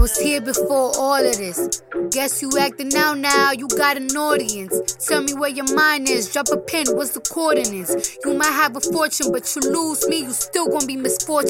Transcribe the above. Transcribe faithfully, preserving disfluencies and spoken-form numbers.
Was here before all of this. Guess you acting out now, you got an audience. Tell me where your mind is, drop a pin, what's the coordinates? You might have a fortune, but you lose me, you still gonna be misfortunate.